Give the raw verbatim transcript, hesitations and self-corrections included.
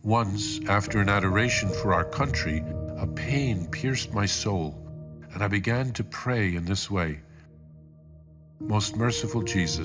Once, after an adoration for our country, a pain pierced my soul, and I began to pray in this way: Most merciful Jesus,